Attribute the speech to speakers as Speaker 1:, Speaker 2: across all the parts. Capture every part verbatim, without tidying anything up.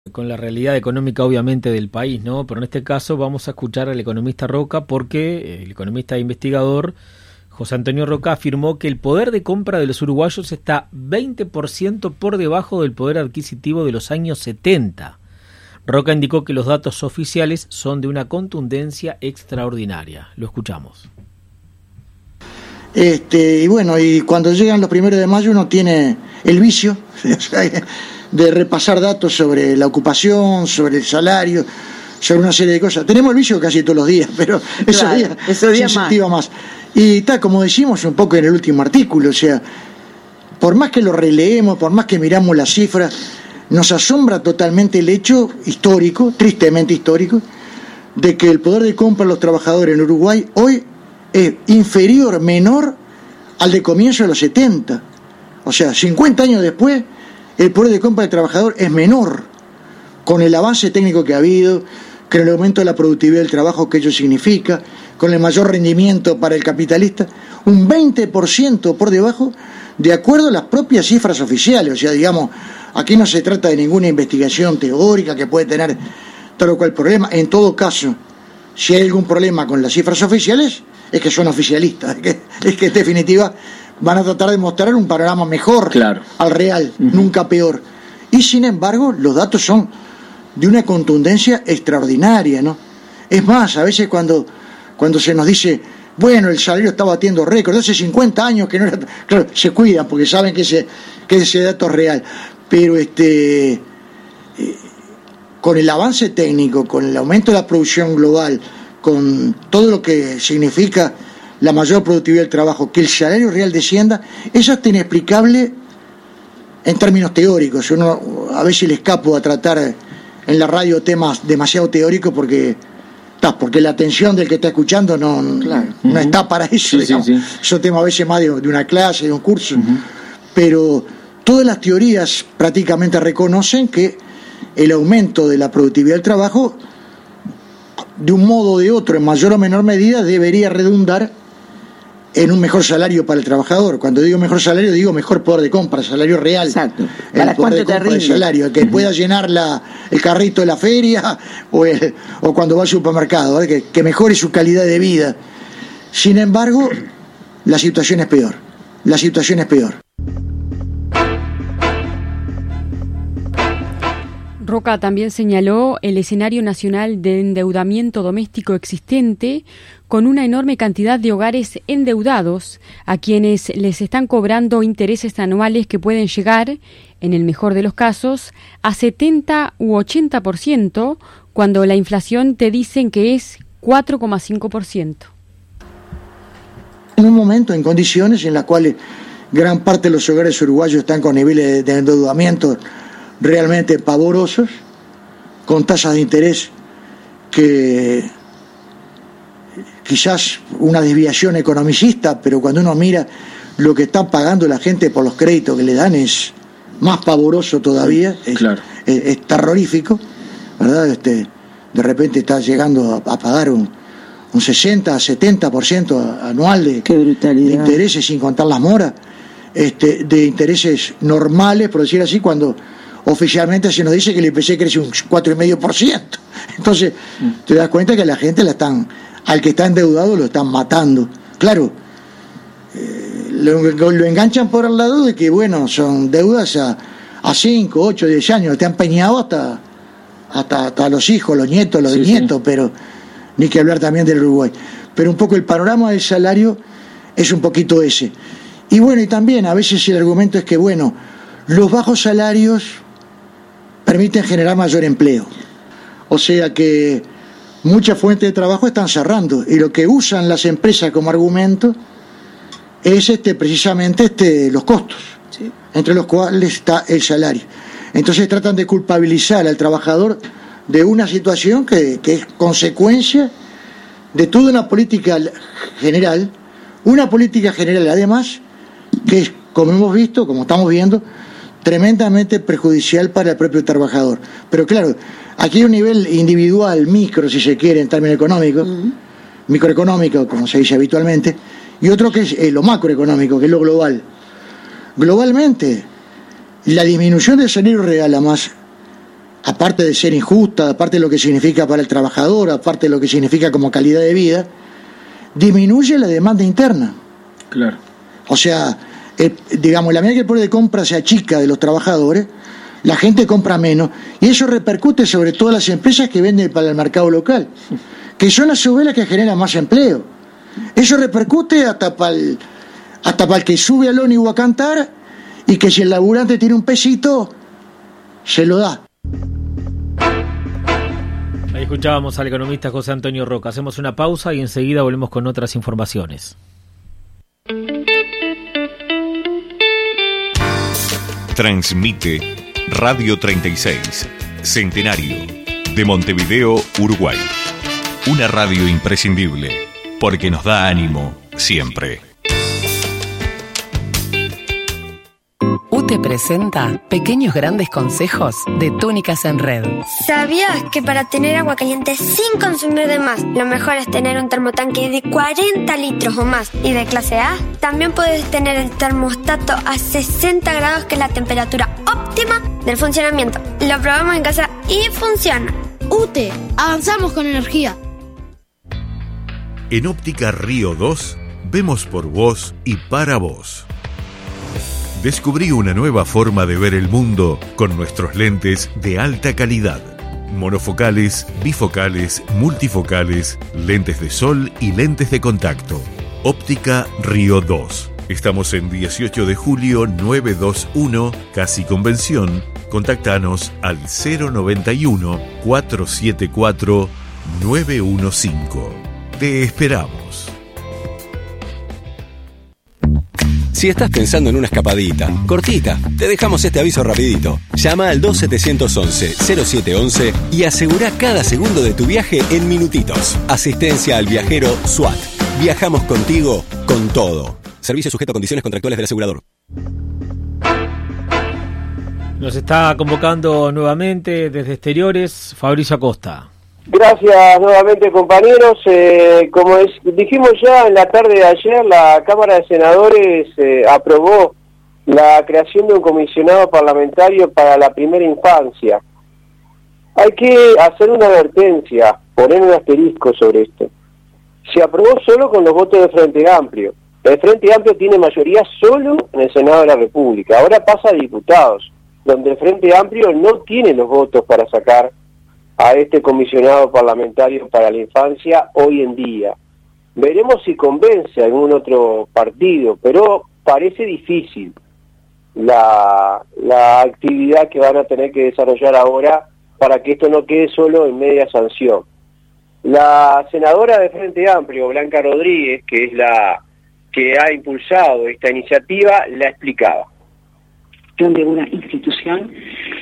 Speaker 1: Con la realidad económica obviamente del país, ¿no? Pero en este caso vamos a escuchar al economista Roca porque el economista e investigador José Antonio Roca afirmó que el poder de compra de los uruguayos está veinte por ciento por debajo del poder adquisitivo de los años setenta. Roca indicó que los datos oficiales son de una contundencia extraordinaria. Lo escuchamos.
Speaker 2: Este, y bueno, y cuando llegan los primeros de mayo uno tiene el vicio de repasar datos sobre la ocupación, sobre el salario, sobre una serie de cosas. Tenemos el vicio casi todos los días, pero esos
Speaker 3: claro,
Speaker 2: días
Speaker 3: esos días
Speaker 2: se incentiva más. más. Y está, como decimos un poco en el último artículo, o sea, por más que lo releemos, por más que miramos las cifras, nos asombra totalmente el hecho histórico, tristemente histórico, de que el poder de compra de los trabajadores en Uruguay hoy es inferior, menor al de comienzo de los setenta. O sea, cincuenta años después, el poder de compra del trabajador es menor, con el avance técnico que ha habido, con el aumento de la productividad del trabajo que ello significa, con el mayor rendimiento para el capitalista, un veinte por ciento por debajo, de acuerdo a las propias cifras oficiales. O sea, digamos, aquí no se trata de ninguna investigación teórica que puede tener tal o cual problema. En todo caso, si hay algún problema con las cifras oficiales, es que son oficialistas, es que, es que en definitiva van a tratar de mostrar un panorama mejor,
Speaker 3: claro,
Speaker 2: al real,
Speaker 3: uh-huh.
Speaker 2: nunca peor. Y sin embargo, los datos son de una contundencia extraordinaria, ¿no? Es más, a veces cuando, cuando se nos dice, bueno, el salario está batiendo récord, hace cincuenta años que no era... Claro, se cuidan porque saben que ese, que ese dato es real. Pero este, eh, con el avance técnico, con el aumento de la producción global, con todo lo que significa la mayor productividad del trabajo, que el salario real descienda, eso es inexplicable en términos teóricos. Uno a veces le escapo a tratar en la radio temas demasiado teóricos porque, tá, porque la atención del que está escuchando no, claro. no uh-huh. está para eso.
Speaker 3: Sí, sí, sí.
Speaker 2: Eso es tema a veces más de, de una clase, de un curso.
Speaker 3: Uh-huh.
Speaker 2: Pero todas las teorías prácticamente reconocen que el aumento de la productividad del trabajo, de un modo o de otro, en mayor o menor medida, debería redundar en un mejor salario para el trabajador. Cuando digo mejor salario, digo mejor poder de compra, salario real.
Speaker 3: Exacto.
Speaker 2: ¿Para el poder de compra del salario? Que uh-huh. pueda llenar la, el carrito de la feria o, el, o cuando va al supermercado, ¿verdad? Que, que mejore su calidad de vida. Sin embargo, la situación es peor. La situación es peor.
Speaker 4: Roca también señaló el escenario nacional de endeudamiento doméstico existente, con una enorme cantidad de hogares endeudados a quienes les están cobrando intereses anuales que pueden llegar, en el mejor de los casos, a setenta u ochenta por ciento, cuando la inflación te dicen que es cuatro coma cinco por ciento.
Speaker 2: En un momento, en condiciones en las cuales gran parte de los hogares uruguayos están con niveles de endeudamiento realmente pavorosos, con tasas de interés que quizás una desviación economicista, pero cuando uno mira lo que están pagando la gente por los créditos que le dan es más pavoroso todavía, es,
Speaker 3: claro.
Speaker 2: es, es terrorífico, ¿verdad? Este, de repente está llegando a, a pagar un, un sesenta a setenta por ciento anual de, de intereses, sin contar las moras, este, de intereses normales, por decir así, cuando oficialmente se nos dice que el I P C crece un cuatro coma cinco por ciento. Entonces, te das cuenta que la gente la están, al que está endeudado lo están matando. Claro, eh, lo, lo enganchan por el lado de que, bueno, son deudas a, a cinco, ocho, diez años, te han empeñado hasta, hasta, hasta los hijos, los nietos, los sí, nietos, sí. Pero ni que hablar también del Uruguay. Pero un poco el panorama del salario es un poquito ese. Y bueno, y también a veces el argumento es que, bueno, los bajos salarios permiten generar mayor empleo. O sea que muchas fuentes de trabajo están cerrando y lo que usan las empresas como argumento es este precisamente este los costos, sí. Entre los cuales está el salario. Entonces tratan de culpabilizar al trabajador de una situación que, que es consecuencia de toda una política general, una política general además que es, como hemos visto, como estamos viendo, tremendamente perjudicial para el propio trabajador. Pero claro, aquí hay un nivel individual, micro, si se quiere, en términos económicos, uh-huh. microeconómico, como se dice habitualmente, y otro que es eh, lo macroeconómico, que es lo global. Globalmente, la disminución del salario real, además, aparte de ser injusta, aparte de lo que significa para el trabajador, aparte de lo que significa como calidad de vida, disminuye la demanda interna.
Speaker 1: Claro.
Speaker 2: O sea, eh, digamos, la medida que el poder de compra se achica de los trabajadores, la gente compra menos, y eso repercute sobre todas las empresas que venden para el mercado local, que son a su vez las que generan más empleo. Eso repercute hasta para el, hasta para el que sube al ómnibus a cantar, y que si el laburante tiene un pesito, se lo da.
Speaker 1: Ahí escuchábamos al economista José Antonio Roca. Hacemos una pausa y enseguida volvemos con otras informaciones.
Speaker 3: Transmite Radio treinta y seis, Centenario, de Montevideo, Uruguay. Una radio imprescindible, porque nos da ánimo siempre.
Speaker 5: U T E presenta Pequeños Grandes Consejos de Túnicas en Red.
Speaker 6: ¿Sabías que para tener agua caliente sin consumir de más, lo mejor es tener un termotanque de cuarenta litros o más y de clase A? También puedes tener el termostato a sesenta grados, que es la temperatura óptima del funcionamiento. Lo probamos en casa y funciona.
Speaker 7: U T E, avanzamos con energía.
Speaker 3: En Óptica Río dos, vemos por vos y para vos. Descubrí una nueva forma de ver el mundo con nuestros lentes de alta calidad. Monofocales, bifocales, multifocales, lentes de sol y lentes de contacto. Óptica Río dos. Estamos en dieciocho de julio novecientos veintiuno, Casi Convención. Contactanos al cero noventa y uno, cuatrocientos setenta y cuatro, novecientos quince. Te esperamos.
Speaker 8: Si estás pensando en una escapadita, cortita, te dejamos este aviso rapidito. Llama al dos siete uno uno, cero siete uno uno y asegura cada segundo de tu viaje en minutitos. Asistencia al viajero SWAT. Viajamos contigo con todo. Servicio sujeto a condiciones contractuales del asegurador.
Speaker 1: Nos está convocando nuevamente desde Exteriores Fabricio Acosta.
Speaker 9: Gracias nuevamente, compañeros. Eh, como es, dijimos ya en la tarde de ayer, la Cámara de Senadores eh, aprobó la creación de un comisionado parlamentario para la primera infancia. Hay que hacer una advertencia, poner un asterisco sobre esto. Se aprobó solo con los votos de Frente Amplio. El Frente Amplio tiene mayoría solo en el Senado de la República. Ahora pasa a diputados, donde el Frente Amplio no tiene los votos para sacar a este comisionado parlamentario para la infancia hoy en día. Veremos si convence a algún otro partido, pero parece difícil la, la actividad que van a tener que desarrollar ahora para que esto no quede solo en media sanción. La senadora de Frente Amplio, Blanca Rodríguez, que es la que ha impulsado esta iniciativa, la explicaba.
Speaker 10: De una institución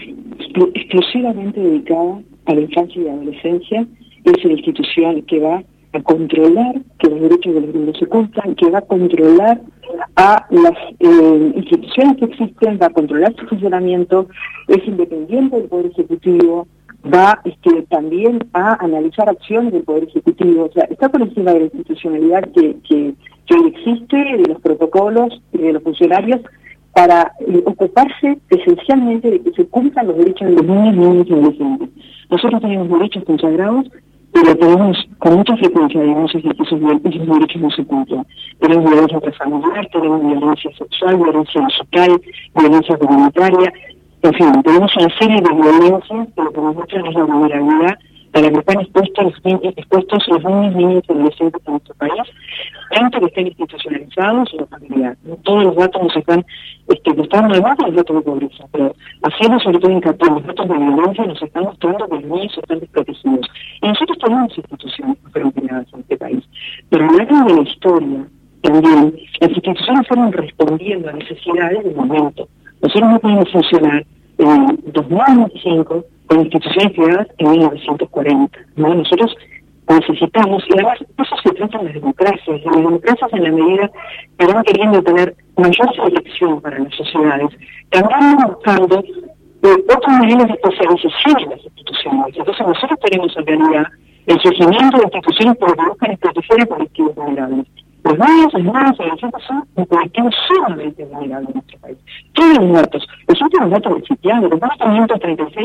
Speaker 10: exclusivamente dedicada a la infancia y la adolescencia, es una institución que va a controlar que los derechos de los niños se cumplan, que va a controlar a las eh, instituciones que existen, va a controlar su funcionamiento, es independiente del Poder Ejecutivo, va este, también a analizar acciones del Poder Ejecutivo, o sea, está por encima de la institucionalidad que, que, que hoy existe, de los protocolos y de los funcionarios, para eh, ocuparse esencialmente de que se cumplan los derechos de los niños, niños y adolescentes. Nosotros tenemos derechos consagrados, pero tenemos con mucha frecuencia, digamos, que esos, esos derechos no se cumplen. Tenemos violencia intrafamiliar, tenemos violencia sexual, violencia musical, violencia comunitaria, en fin, tenemos una serie de violencias, pero que nosotros es la vulnerabilidad a la que están expuestos los, niños, expuestos los niños, niños y adolescentes en nuestro país, tanto que estén institucionalizados o familiares. Todos los datos nos están, este, nos están además los datos de pobreza, pero haciendo sobre todo hincapié en los datos de violencia, nos están mostrando que los niños están desprotegidos. Y nosotros tenemos instituciones que fueron creadas en este país, pero a lo largo de la historia también las instituciones fueron respondiendo a necesidades del momento. Nosotros no podemos funcionar en dos mil veinticinco con instituciones creadas en mil novecientos cuarenta. ¿no? Nosotros necesitamos, y además eso se trata de las democracias, las democracias en la medida que van queriendo tener mayor selección para las sociedades, también van buscando eh, otros niveles de especialización en las instituciones. Entonces nosotros tenemos en realidad el surgimiento de instituciones que buscan proteger a colectivos vulnerables. Los niños, las niñas y los adolescentes son un colectivo sumamente vulnerable en nuestro país. Todos los datos, los últimos datos del CITIAD, de los más quinientos treinta y seis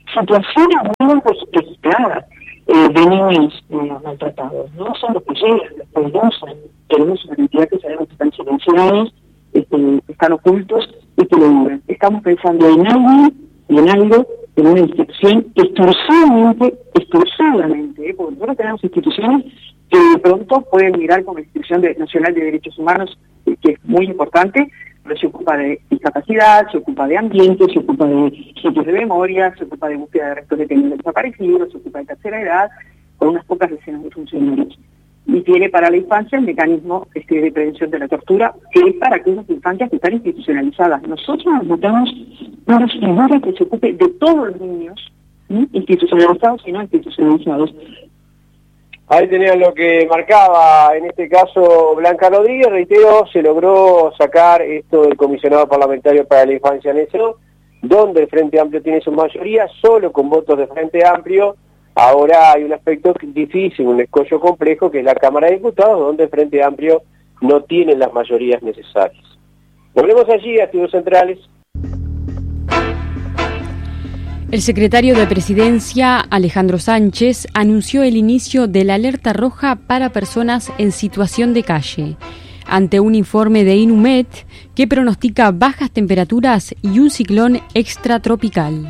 Speaker 10: situaciones muy registradas eh, de niños eh, maltratados. No son los que llegan, los que denuncian. Tenemos una cantidad que sabemos que están silenciados, este, que están ocultos y que lo duran. Estamos pensando en alguien y en algo, en una institución extorsivamente, extorsivamente, ¿eh? Porque nosotros tenemos instituciones que de pronto pueden mirar como la Institución de, Nacional de Derechos Humanos, eh, que es muy importante, pero se ocupa de discapacidad, se ocupa de ambiente, se ocupa de sitios de memoria, se ocupa de búsqueda de restos detenidos desaparecidos, se ocupa de tercera edad, con unas pocas decenas de funcionarios. Y tiene para la infancia el mecanismo este, de prevención de la tortura, que es para aquellas infancias que están institucionalizadas. Nosotros necesitamos una figura que se ocupe de todos los niños, ¿sí? Institucionalizados y no institucionalizados.
Speaker 9: Ahí tenían lo que marcaba, en este caso, Blanca Rodríguez. Reitero, se logró sacar esto del comisionado parlamentario para la infancia en eso, donde el Frente Amplio tiene su mayoría, solo con votos de Frente Amplio. Ahora hay un aspecto difícil, un escollo complejo, que es la Cámara de Diputados, donde el Frente Amplio no tiene las mayorías necesarias. Volvemos allí a Estudios Centrales.
Speaker 4: El secretario de Presidencia, Alejandro Sánchez, anunció el inicio de la alerta roja para personas en situación de calle, ante un informe de Inumet que pronostica bajas temperaturas y un ciclón extratropical.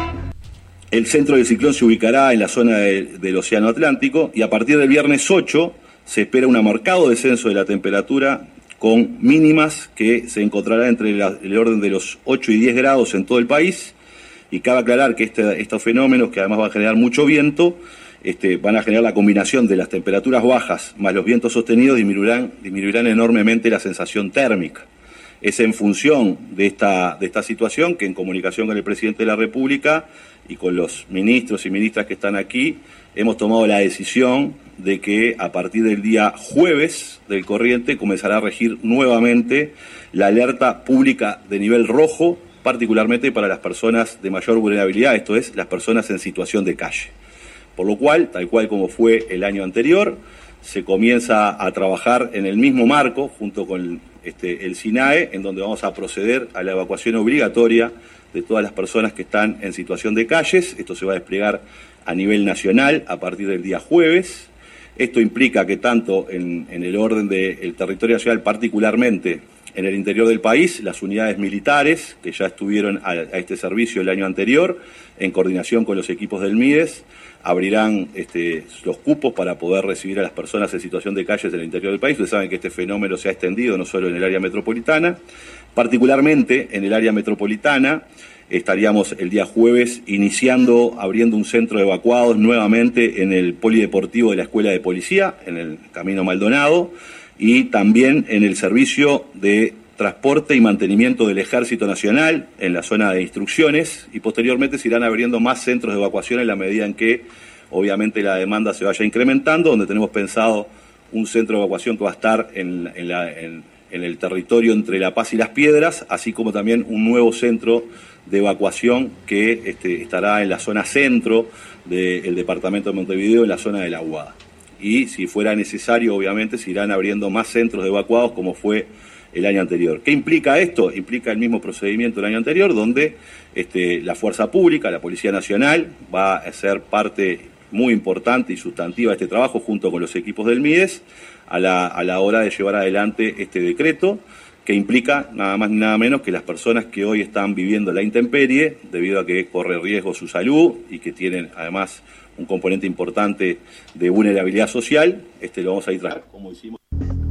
Speaker 11: El centro del ciclón se ubicará en la zona de, del Océano Atlántico y a partir del viernes ocho se espera un marcado descenso de la temperatura con mínimas que se encontrará entre la, el orden de los ocho y diez grados en todo el país. Y cabe aclarar que este, estos fenómenos, que además van a generar mucho viento, este, van a generar la combinación de las temperaturas bajas más los vientos sostenidos, disminuirán, disminuirán enormemente la sensación térmica. Es en función de esta, de esta situación que, en comunicación con el presidente de la República y con los ministros y ministras que están aquí, hemos tomado la decisión de que a partir del día jueves del corriente comenzará a regir nuevamente la alerta pública de nivel rojo, particularmente para las personas de mayor vulnerabilidad, esto es, las personas en situación de calle. Por lo cual, tal cual como fue el año anterior, se comienza a trabajar en el mismo marco, junto con este, el SINAE, en donde vamos a proceder a la evacuación obligatoria de todas las personas que están en situación de calles. Esto se va a desplegar a nivel nacional a partir del día jueves. Esto implica que tanto en, en el orden del territorio nacional, particularmente en el interior del país, las unidades militares que ya estuvieron a, a este servicio el año anterior, en coordinación con los equipos del MIDES, abrirán este, los cupos para poder recibir a las personas en situación de calles en el interior del país. Ustedes saben que este fenómeno se ha extendido no solo en el área metropolitana, particularmente en el área metropolitana. Estaríamos el día jueves iniciando, abriendo un centro de evacuados nuevamente en el polideportivo de la Escuela de Policía, en el Camino Maldonado, y también en el servicio de transporte y mantenimiento del Ejército Nacional en la zona de instrucciones, y posteriormente se irán abriendo más centros de evacuación en la medida en que obviamente la demanda se vaya incrementando, donde tenemos pensado un centro de evacuación que va a estar en, en, la, en, en el territorio entre La Paz y Las Piedras, así como también un nuevo centro de evacuación que este, estará en la zona centro del departamento de Montevideo, en la zona de La Aguada. Y si fuera necesario, obviamente, se irán abriendo más centros de evacuados como fue el año anterior. ¿Qué implica esto? Implica el mismo procedimiento del año anterior, donde este, la Fuerza Pública, la Policía Nacional, va a ser parte muy importante y sustantiva de este trabajo, junto con los equipos del MIDES, a la, a la hora de llevar adelante este decreto, que implica nada más ni nada menos que las personas que hoy están viviendo la intemperie, debido a que corre riesgo su salud y que tienen además un componente importante de vulnerabilidad social, este lo vamos a ir tras, como hicimos.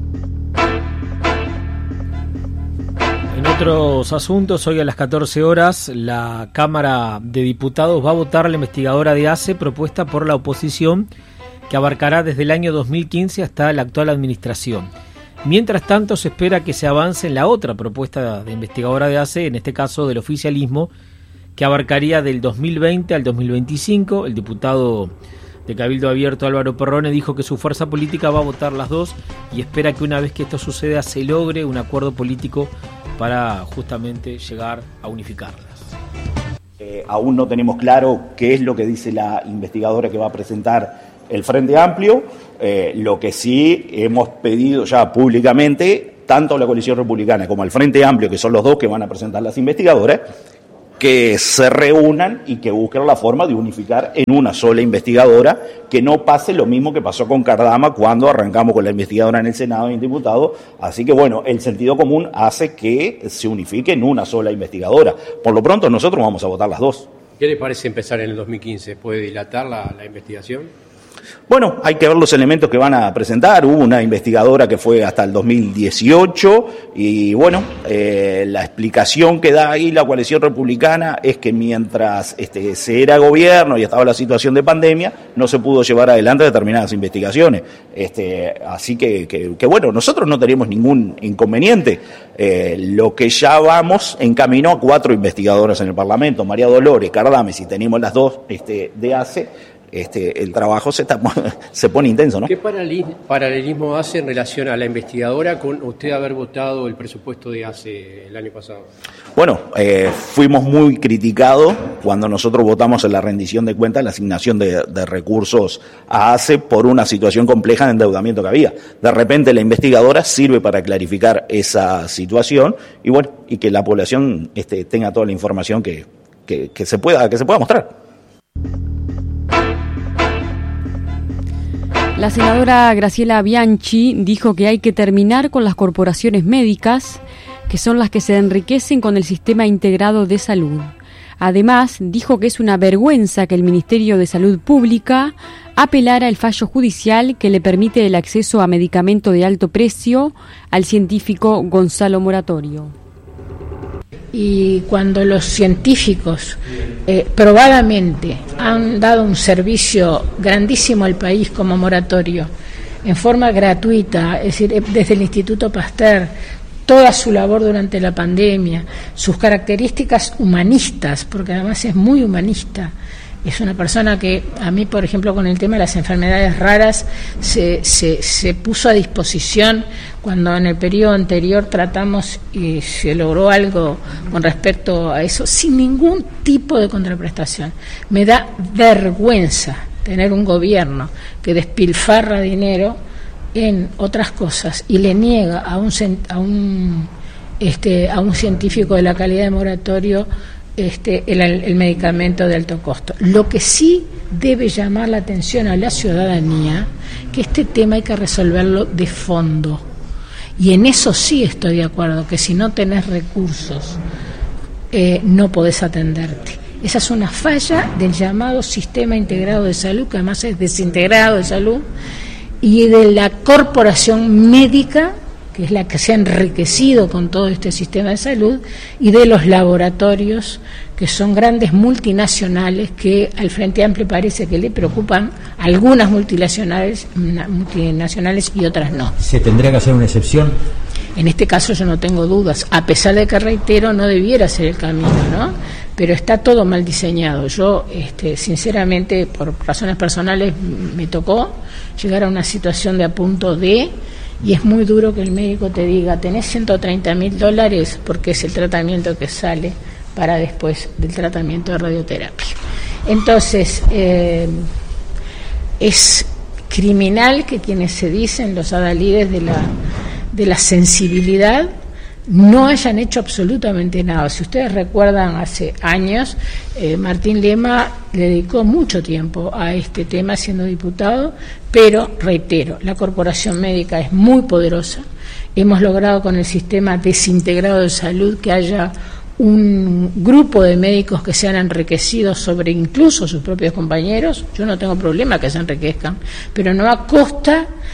Speaker 1: En otros asuntos, hoy a las catorce horas, la Cámara de Diputados va a votar a la investigadora de A C E propuesta por la oposición, que abarcará desde el año dos mil quince hasta la actual administración. Mientras tanto, se espera que se avance en la otra propuesta de investigadora de A C E, en este caso del oficialismo, que abarcaría del dos mil veinte al dos mil veinticinco. El diputado de Cabildo Abierto, Álvaro Perrone, dijo que su fuerza política va a votar las dos y espera que una vez que esto suceda se logre un acuerdo político para justamente llegar a unificarlas.
Speaker 12: Eh, aún no tenemos claro qué es lo que dice la investigadora que va a presentar el Frente Amplio. Eh, lo que sí hemos pedido ya públicamente, tanto a la Coalición Republicana como al Frente Amplio, que son los dos que van a presentar las investigadoras, que se reúnan y que busquen la forma de unificar en una sola investigadora, que no pase lo mismo que pasó con Cardama cuando arrancamos con la investigadora en el Senado y en diputados. Así que bueno, el sentido común hace que se unifique en una sola investigadora. Por lo pronto nosotros vamos a votar las dos.
Speaker 13: ¿Qué le parece empezar en el dos mil quince? ¿Puede dilatar la, la investigación?
Speaker 12: Bueno, hay que ver los elementos que van a presentar. Hubo una investigadora que fue hasta el dos mil dieciocho y bueno, eh, la explicación que da ahí la coalición republicana es que mientras este, se era gobierno y estaba la situación de pandemia, no se pudo llevar adelante determinadas investigaciones. Este, así que, que, que bueno, nosotros no tenemos ningún inconveniente. Eh, lo que ya vamos en camino a cuatro investigadoras en el Parlamento, María Dolores, Cardame, si tenemos las dos este, de A C E, Este, el trabajo se, está, se pone intenso, ¿no?
Speaker 13: ¿Qué paralelismo hace en relación a la investigadora con usted haber votado el presupuesto de A C E el año pasado?
Speaker 12: Bueno, eh, fuimos muy criticados cuando nosotros votamos en la rendición de cuentas la asignación de, de recursos a A C E por una situación compleja de endeudamiento que había. De repente la investigadora sirve para clarificar esa situación y bueno, y que la población este, tenga toda la información que, que, que, se pueda, que se pueda mostrar.
Speaker 4: La senadora Graciela Bianchi dijo que hay que terminar con las corporaciones médicas, que son las que se enriquecen con el sistema integrado de salud. Además, dijo que es una vergüenza que el Ministerio de Salud Pública apelara el fallo judicial que le permite el acceso a medicamento de alto precio al científico Gonzalo Moratorio.
Speaker 14: Y cuando los científicos eh, probadamente han dado un servicio grandísimo al país como Moratorio, en forma gratuita, es decir, desde el Instituto Pasteur, toda su labor durante la pandemia, sus características humanistas, porque además es muy humanista. Es una persona que a mí, por ejemplo, con el tema de las enfermedades raras, se, se, se puso a disposición cuando en el periodo anterior tratamos y se logró algo con respecto a eso, sin ningún tipo de contraprestación. Me da vergüenza tener un gobierno que despilfarra dinero en otras cosas y le niega a un, a un, este, a un científico de la calidad de Moratorio Este, el, el medicamento de alto costo. Lo que sí debe llamar la atención a la ciudadanía, que este tema hay que resolverlo de fondo. Y en eso sí estoy de acuerdo, que si no tenés recursos, eh, no podés atenderte. Esa es una falla del llamado sistema integrado de salud, que además es desintegrado de salud, y de la corporación médica, que es la que se ha enriquecido con todo este sistema de salud, y de los laboratorios, que son grandes multinacionales que al Frente Amplio parece que le preocupan, algunas multinacionales, multinacionales y otras no.
Speaker 15: ¿Se tendría que hacer una excepción?
Speaker 14: En este caso yo no tengo dudas, a pesar de que, reitero, no debiera ser el camino, ¿no? Pero está todo mal diseñado. Yo, este, sinceramente, por razones personales, me tocó llegar a una situación de a punto de... Y es muy duro que el médico te diga, tenés ciento treinta mil dólares porque es el tratamiento que sale para después del tratamiento de radioterapia. Entonces, eh, es criminal que quienes se dicen los adalides de la, de la sensibilidad no hayan hecho absolutamente nada. Si ustedes recuerdan, hace años, eh, Martín Lema le dedicó mucho tiempo a este tema siendo diputado, pero, reitero, la corporación médica es muy poderosa. Hemos logrado con el sistema desintegrado de salud que haya un grupo de médicos que se han enriquecido sobre incluso sus propios compañeros. Yo no tengo problema que se enriquezcan, pero no a costa